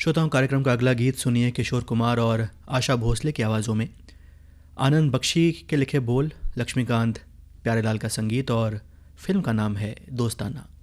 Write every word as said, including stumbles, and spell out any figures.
श्रोताओं, कार्यक्रम का अगला गीत सुनिए किशोर कुमार और आशा भोसले की आवाज़ों में। आनंद बख्शी के लिखे बोल, लक्ष्मीकांत प्यारेलाल का संगीत और फिल्म का नाम है दोस्ताना।